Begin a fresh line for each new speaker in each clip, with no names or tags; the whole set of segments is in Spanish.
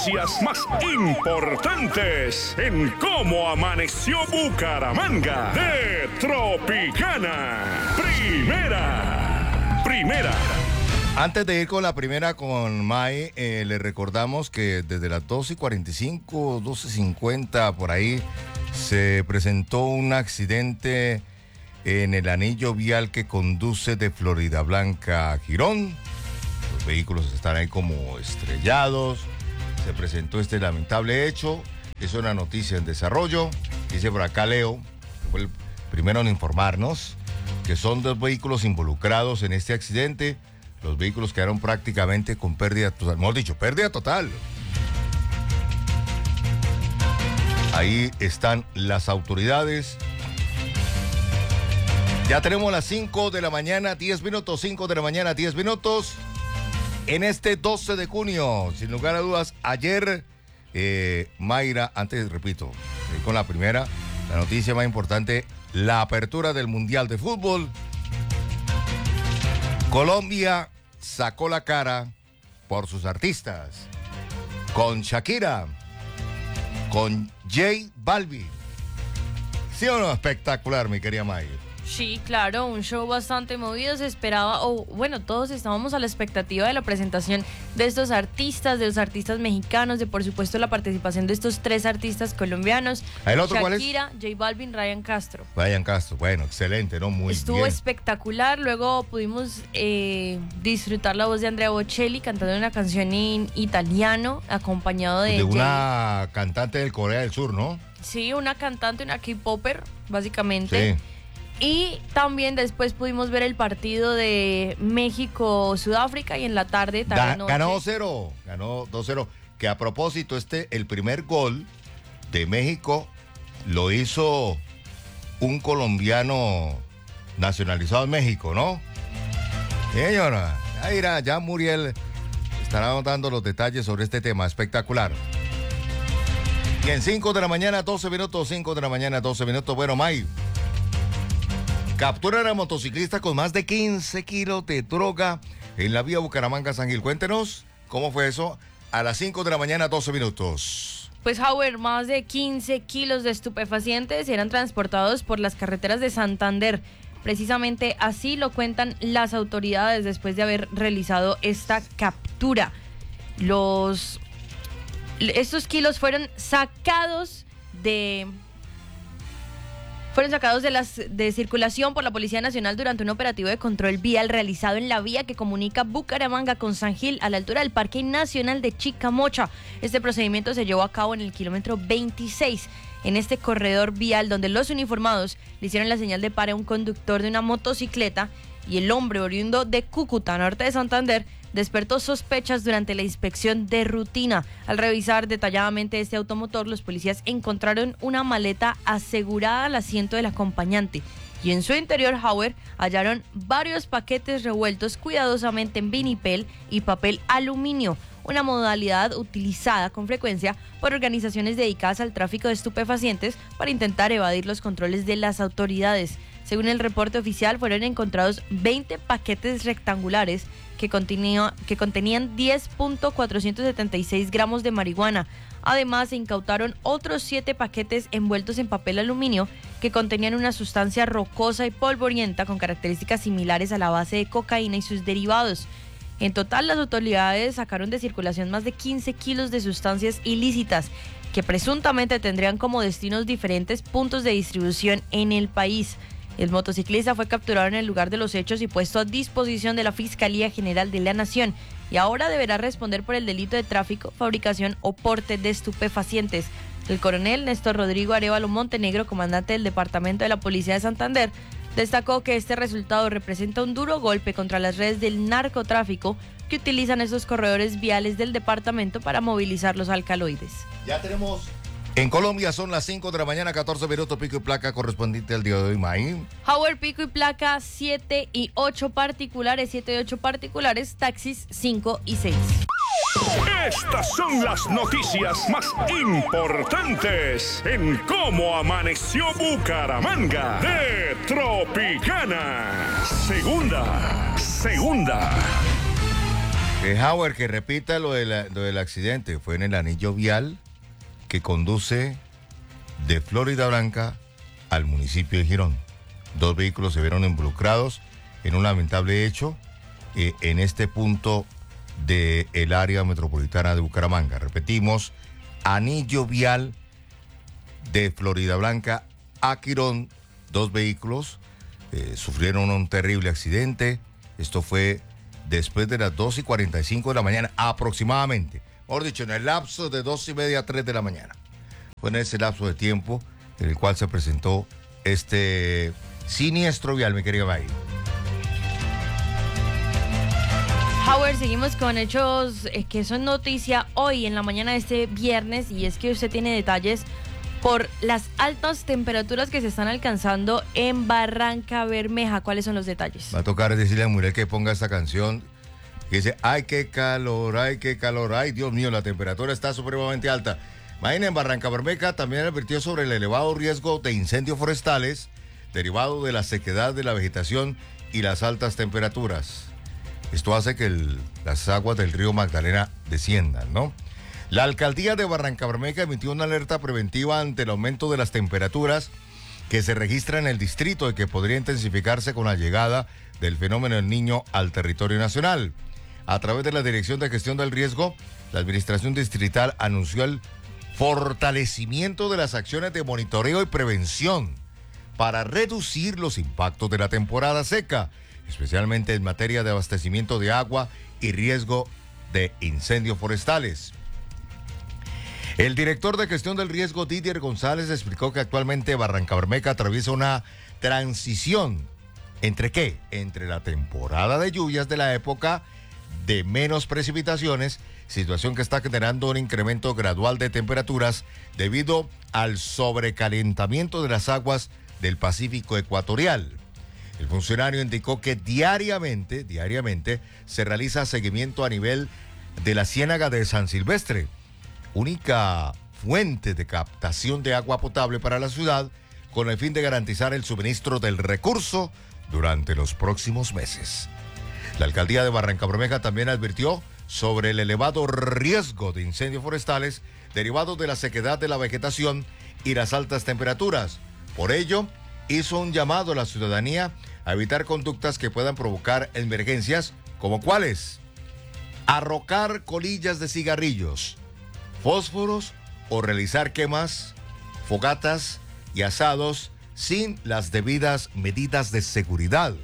noticias más importantes en cómo amaneció Bucaramanga de Tropicana. Primera.
Antes de ir con la primera con May, le recordamos que desde las 12:45, 12:50 por ahí, se presentó un accidente en el anillo vial que conduce de Floridablanca a Girón. Los vehículos están ahí como estrellados. Se presentó este lamentable hecho. Es una noticia en desarrollo. Dice por acá Leo, que fue el primero en informarnos, que son 2 vehículos involucrados en este accidente. Los vehículos quedaron prácticamente con pérdida total. Hemos dicho, pérdida total. Ahí están las autoridades. Ya tenemos las 5 de la mañana, 10 minutos, 5 de la mañana, 10 minutos. En este 12 de junio, sin lugar a dudas, ayer, Mayra, antes repito, con la primera, la noticia más importante, la apertura del Mundial de Fútbol. Colombia sacó la cara por sus artistas, con Shakira, con J Balvin. ¿Sí o no? Espectacular, mi querida May.
Sí, claro, un show bastante movido, se esperaba, todos estábamos a la expectativa de la presentación de estos artistas, de los artistas mexicanos, de por supuesto la participación de estos 3 artistas colombianos.
¿El otro cuál es?
Shakira, J Balvin, Ryan Castro.
Ryan Castro, bueno, excelente, ¿no? Muy
Estuvo
bien.
espectacular, luego pudimos disfrutar la voz de Andrea Bocelli cantando una canción en italiano, acompañado de
una cantante del Corea del Sur, ¿no?
Sí, una cantante, una K-popper, básicamente.
Sí.
Y también después pudimos ver el partido de México-Sudáfrica y en la tarde noche.
Ganó 2-0, que a propósito, el primer gol de México lo hizo un colombiano nacionalizado en México, ¿no? Señora, ya Muriel estará dando los detalles sobre este tema, espectacular. Y en 5 de la mañana, 12 minutos, 5 de la mañana, 12 minutos, bueno, May. Capturan a motociclista con más de 15 kilos de droga en la vía Bucaramanga-San Gil. Cuéntenos cómo fue eso a las 5 de la mañana, 12 minutos.
Pues, Howard, más de 15 kilos de estupefacientes eran transportados por las carreteras de Santander. Precisamente así lo cuentan las autoridades después de haber realizado esta captura. Estos kilos fueron sacados de circulación por la Policía Nacional durante un operativo de control vial realizado en la vía que comunica Bucaramanga con San Gil a la altura del Parque Nacional de Chicamocha. Este procedimiento se llevó a cabo en el kilómetro 26, en este corredor vial donde los uniformados le hicieron la señal de pare a un conductor de una motocicleta y el hombre oriundo de Cúcuta, norte de Santander, despertó sospechas durante la inspección de rutina. Al revisar detalladamente este automotor, los policías encontraron una maleta asegurada al asiento del acompañante y en su interior, Howard, hallaron varios paquetes revueltos cuidadosamente en vinipel y papel aluminio, una modalidad utilizada con frecuencia por organizaciones dedicadas al tráfico de estupefacientes para intentar evadir los controles de las autoridades. Según el reporte oficial, fueron encontrados 20 paquetes rectangulares que contenían 10.476 gramos de marihuana. Además, se incautaron otros 7 paquetes envueltos en papel aluminio que contenían una sustancia rocosa y polvorienta con características similares a la base de cocaína y sus derivados. En total, las autoridades sacaron de circulación más de 15 kilos de sustancias ilícitas que presuntamente tendrían como destinos diferentes puntos de distribución en el país. El motociclista fue capturado en el lugar de los hechos y puesto a disposición de la Fiscalía General de la Nación y ahora deberá responder por el delito de tráfico, fabricación o porte de estupefacientes. El coronel Néstor Rodrigo Arévalo Montenegro, comandante del Departamento de la Policía de Santander, destacó que este resultado representa un duro golpe contra las redes del narcotráfico que utilizan estos corredores viales del departamento para movilizar los alcaloides.
Ya tenemos... En Colombia son las 5 de la mañana, 14 minutos, pico y placa correspondiente al día de hoy, May.
Howard, pico y placa 7 y 8 particulares, 7 y 8 particulares, taxis 5 y 6.
Estas son las noticias más importantes en cómo amaneció Bucaramanga de Tropicana. Segunda.
Howard, que repita lo del accidente. Fue en el anillo vial que conduce de Florida Blanca al municipio de Girón. 2 vehículos se vieron involucrados en un lamentable hecho en este punto del área metropolitana de Bucaramanga. Repetimos, anillo vial de Florida Blanca a Girón. 2 vehículos sufrieron un terrible accidente. Esto fue después de las 2:45 de la mañana aproximadamente. Mejor dicho, en el lapso de 2:30 a 3 de la mañana. Fue en ese lapso de tiempo en el cual se presentó este siniestro vial, mi querido May.
Howard, seguimos con hechos que son noticia hoy en la mañana de este viernes, y es que usted tiene detalles por las altas temperaturas que se están alcanzando en Barrancabermeja. ¿Cuáles son los detalles?
Va a tocar decirle a Muriel que ponga esta canción que dice, ay, qué calor, ay, qué calor, ay, Dios mío, la temperatura está supremamente alta. Imaginen, en Barrancabermeja también advirtió sobre el elevado riesgo de incendios forestales derivado de la sequedad de la vegetación y las altas temperaturas. Esto hace que las aguas del río Magdalena desciendan, ¿no? La alcaldía de Barrancabermeja emitió una alerta preventiva ante el aumento de las temperaturas que se registra en el distrito y que podría intensificarse con la llegada del fenómeno del Niño al territorio nacional. A través de la Dirección de Gestión del Riesgo, la Administración Distrital anunció el fortalecimiento de las acciones de monitoreo y prevención para reducir los impactos de la temporada seca, especialmente en materia de abastecimiento de agua y riesgo de incendios forestales. El director de Gestión del Riesgo, Didier González, explicó que actualmente Barrancabermeja atraviesa una transición. ¿Entre qué? Entre la temporada de lluvias de la época de menos precipitaciones, situación que está generando un incremento gradual de temperaturas debido al sobrecalentamiento de las aguas del Pacífico ecuatorial. El funcionario indicó que diariamente se realiza seguimiento a nivel de la ciénaga de San Silvestre, única fuente de captación de agua potable para la ciudad, con el fin de garantizar el suministro del recurso durante los próximos meses. La alcaldía de Barrancabermeja también advirtió sobre el elevado riesgo de incendios forestales derivados de la sequedad de la vegetación y las altas temperaturas. Por ello, hizo un llamado a la ciudadanía a evitar conductas que puedan provocar emergencias, como cuáles: arrocar colillas de cigarrillos, fósforos o realizar quemas, fogatas y asados sin las debidas medidas de seguridad.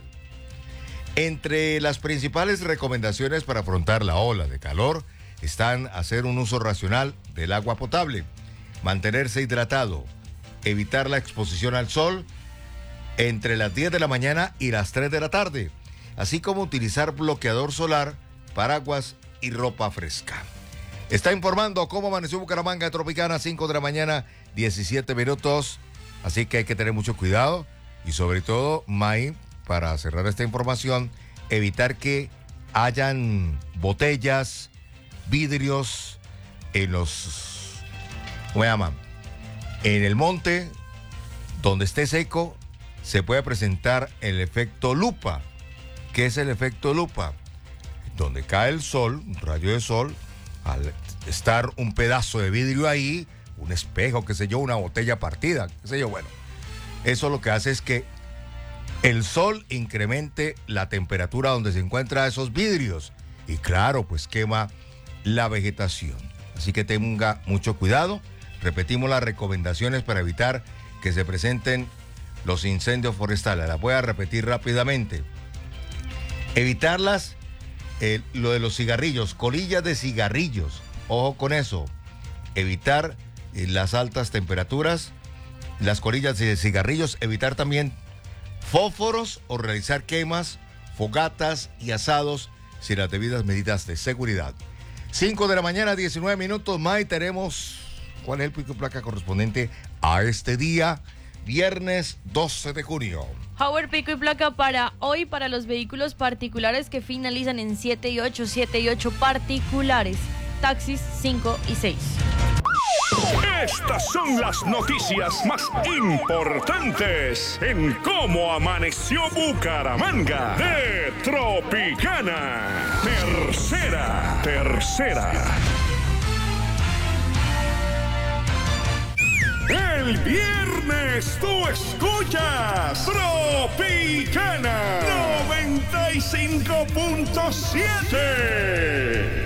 Entre las principales recomendaciones para afrontar la ola de calor están hacer un uso racional del agua potable, mantenerse hidratado, evitar la exposición al sol entre las 10 de la mañana y las 3 de la tarde, así como utilizar bloqueador solar, paraguas y ropa fresca. Está informando cómo amaneció Bucaramanga, Tropicana, 5 de la mañana, 17 minutos. Así que hay que tener mucho cuidado y sobre todo, May, para cerrar esta información, evitar que hayan botellas, vidrios en los, ¿cómo se llaman? En el monte, donde esté seco, se puede presentar el efecto lupa. ¿Qué es el efecto lupa? Donde cae el sol, un rayo de sol, al estar un pedazo de vidrio ahí, un espejo, qué sé yo, una botella partida, qué sé yo, bueno. Eso lo que hace es que el sol incremente la temperatura donde se encuentran esos vidrios y claro, pues quema la vegetación. Así que tenga mucho cuidado. Repetimos las recomendaciones para evitar que se presenten los incendios forestales. Las voy a repetir rápidamente. Evitarlas, lo de los cigarrillos, colillas de cigarrillos. Ojo con eso. Evitar las altas temperaturas, las colillas de cigarrillos. Evitar también fósforos o realizar quemas, fogatas y asados sin las debidas medidas de seguridad. 5 de la mañana, 19 minutos. May, tenemos cuál es el pico y placa correspondiente a este día, viernes 12 de junio.
Howard, pico y placa para hoy para los vehículos particulares que finalizan en 7 y 8, 7 y 8 particulares. Taxis 5 y 6.
Estas son las noticias más importantes en cómo amaneció Bucaramanga. De Tropicana. Tercera. El viernes tú escuchas Tropicana 95.7.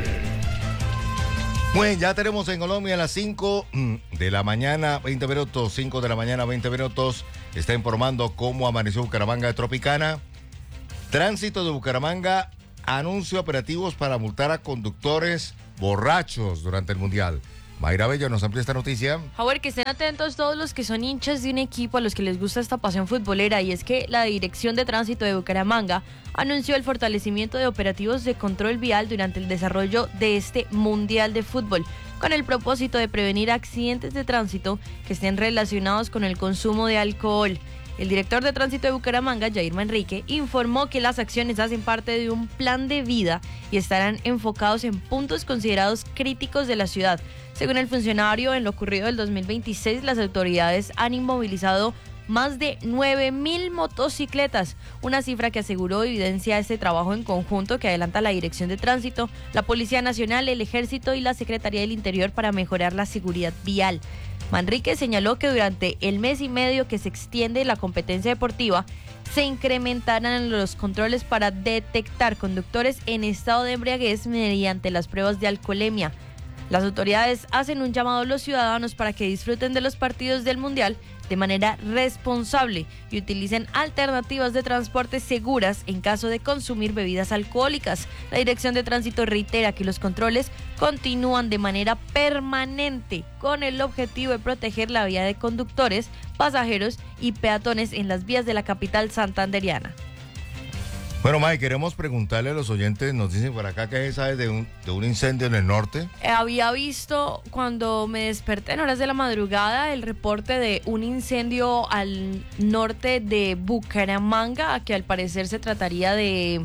Bueno, ya tenemos en Colombia a las 5 de la mañana, 20 minutos, 5 de la mañana, 20 minutos. Está informando cómo amaneció Bucaramanga de Tropicana. Tránsito de Bucaramanga, anuncio operativos para multar a conductores borrachos durante el Mundial. Mayra Bello nos amplía esta noticia.
Howard, que estén atentos todos los que son hinchas de un equipo, a los que les gusta esta pasión futbolera, y es que la Dirección de Tránsito de Bucaramanga anunció el fortalecimiento de operativos de control vial durante el desarrollo de este Mundial de Fútbol, con el propósito de prevenir accidentes de tránsito que estén relacionados con el consumo de alcohol. El director de Tránsito de Bucaramanga, Jair Manrique, informó que las acciones hacen parte de un plan de vida y estarán enfocados en puntos considerados críticos de la ciudad. Según el funcionario, en lo ocurrido del 2026, las autoridades han inmovilizado más de 9.000 motocicletas, una cifra que aseguró evidencia este trabajo en conjunto que adelanta la Dirección de Tránsito, la Policía Nacional, el Ejército y la Secretaría del Interior para mejorar la seguridad vial. Manrique señaló que durante el mes y medio que se extiende la competencia deportiva, se incrementarán los controles para detectar conductores en estado de embriaguez mediante las pruebas de alcoholemia. Las autoridades hacen un llamado a los ciudadanos para que disfruten de los partidos del Mundial de manera responsable y utilicen alternativas de transporte seguras en caso de consumir bebidas alcohólicas. La Dirección de Tránsito reitera que los controles continúan de manera permanente con el objetivo de proteger la vida de conductores, pasajeros y peatones en las vías de la capital santandereana.
Bueno, May, queremos preguntarle a los oyentes, nos dicen por acá que sabes de un incendio en el norte.
Había visto cuando me desperté en horas de la madrugada el reporte de un incendio al norte de Bucaramanga, que al parecer se trataría de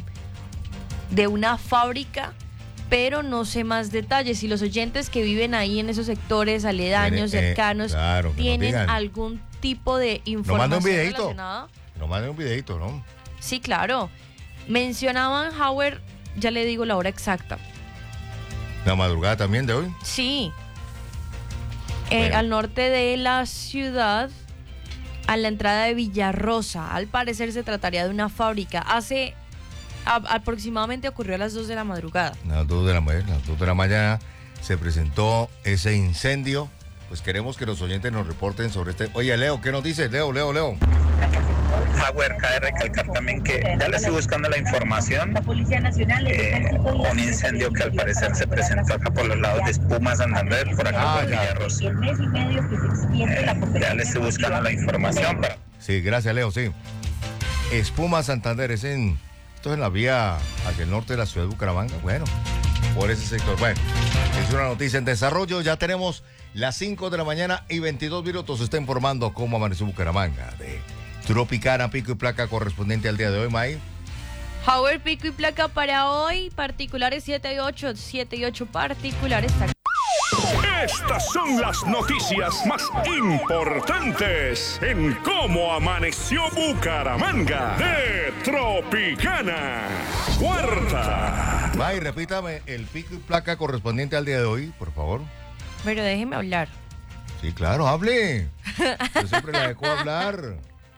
una fábrica, pero no sé más detalles. Si los oyentes que viven ahí en esos sectores aledaños, cercanos, claro, tienen algún tipo de información relacionada.
Nos manden un videito, ¿no?
Sí, claro. Mencionaban, Howard, ya le digo la hora exacta.
¿La madrugada también de hoy?
Sí. Bueno. Al norte de la ciudad, a la entrada de Villarrosa. Al parecer se trataría de una fábrica. Aproximadamente ocurrió a las 2 de la madrugada. Las 2 de
la mañana se presentó ese incendio. Pues queremos que los oyentes nos reporten sobre este. Oye, Leo, ¿qué nos dices? Leo.
Howard, cabe recalcar también que ya le estoy buscando la información. Un incendio que al parecer se presentó acá por los lados de Espuma Santander, por acá por Villarrosa. Ya le estoy buscando la información.
Sí, gracias, Leo, sí. Espuma Santander, esto es en la vía hacia el norte de la ciudad de Bucaramanga. Bueno, por ese sector. Bueno, es una noticia en desarrollo. Ya tenemos las 5 de la mañana y 22 minutos. Se está informando cómo amaneció Bucaramanga de Tropicana, pico y placa correspondiente al día de hoy, May.
Howard, pico y placa para hoy, particulares 7 y 8 particulares.
Estas son las noticias más importantes en cómo amaneció Bucaramanga de Tropicana. Cuarta.
May, repítame el pico y placa correspondiente al día de hoy, por favor.
Pero déjeme hablar.
Sí, claro, hable. Yo siempre la dejo hablar.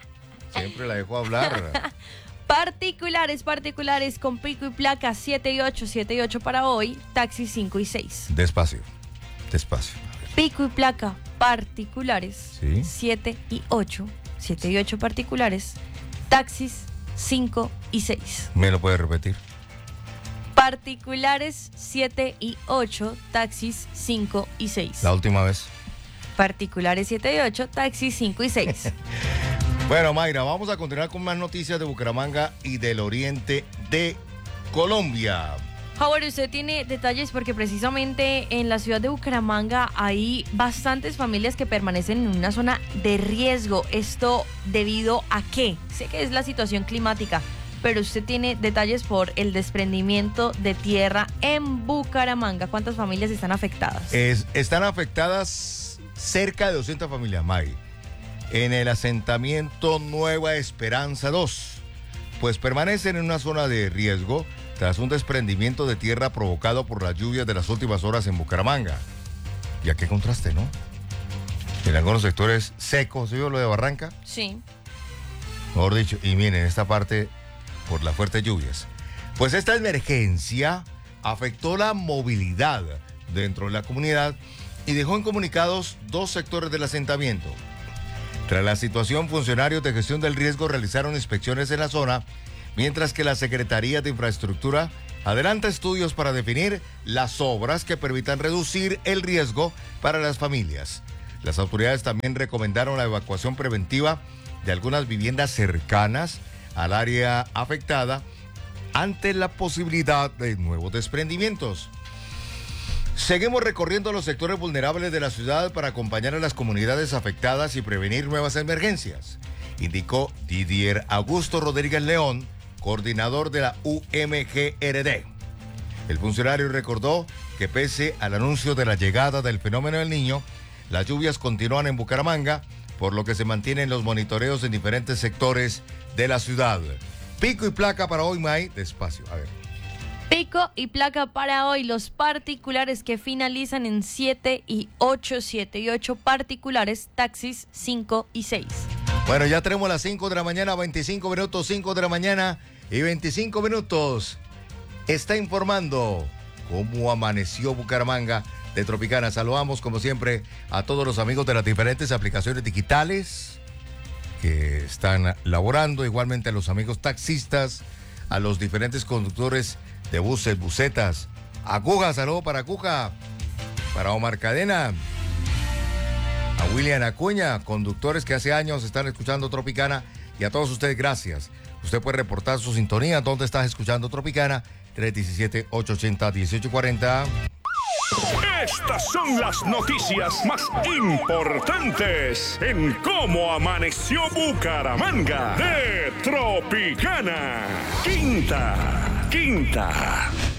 Particulares con pico y placa 7 y 8 para hoy, taxi 5 y 6.
Despacio.
Pico y placa particulares, ¿sí? 7 y 8 particulares, taxis 5 y 6.
¿Me lo puede repetir?
Particulares 7 y 8, taxis 5 y 6.
La última vez.
Particulares 7 y 8, taxis 5 y 6.
Bueno, Mayra, vamos a continuar con más noticias de Bucaramanga y del oriente de Colombia.
Howard, usted tiene detalles porque precisamente en la ciudad de Bucaramanga hay bastantes familias que permanecen en una zona de riesgo. ¿Esto debido a qué? Sé que es la situación climática, pero usted tiene detalles por el desprendimiento de tierra en Bucaramanga. ¿Cuántas familias están afectadas?
Están afectadas cerca de 200 familias, May, en el asentamiento Nueva Esperanza 2, pues permanecen en una zona de riesgo tras un desprendimiento de tierra provocado por las lluvias de las últimas horas en Bucaramanga. Y a qué contraste, ¿no? En algunos sectores secos, ¿sí vio lo de Barranca?
Sí.
Mejor dicho, y miren, esta parte por las fuertes lluvias. Pues esta emergencia afectó la movilidad dentro de la comunidad y dejó incomunicados 2 sectores del asentamiento. Tras la situación, funcionarios de gestión del riesgo realizaron inspecciones en la zona, mientras que la Secretaría de Infraestructura adelanta estudios para definir las obras que permitan reducir el riesgo para las familias. Las autoridades también recomendaron la evacuación preventiva de algunas viviendas cercanas al área afectada ante la posibilidad de nuevos desprendimientos. Seguimos recorriendo los sectores vulnerables de la ciudad para acompañar a las comunidades afectadas y prevenir nuevas emergencias, indicó Didier Augusto Rodríguez León, coordinador de la UMGRD. El funcionario recordó que pese al anuncio de la llegada del fenómeno del Niño, las lluvias continúan en Bucaramanga, por lo que se mantienen los monitoreos en diferentes sectores de la ciudad. Pico y placa para hoy, May. Despacio, a ver.
Pico y placa para hoy, los particulares que finalizan en 7 y 8, 7 y 8 particulares, taxis 5 y 6.
Bueno, ya tenemos las 5 de la mañana, 25 minutos, 5 de la mañana y 25 minutos. Está informando cómo amaneció Bucaramanga de Tropicana. Saludamos, como siempre, a todos los amigos de las diferentes aplicaciones digitales que están laborando, igualmente a los amigos taxistas, a los diferentes conductores de buses, busetas. A Cuja, saludo para Cuja, para Omar Cadena, a William Acuña, conductores que hace años están escuchando Tropicana, y a todos ustedes, gracias. Usted puede reportar su sintonía, ¿dónde estás escuchando Tropicana? 317-880-1840.
Estas son las noticias más importantes en cómo amaneció Bucaramanga de Tropicana. Quinta.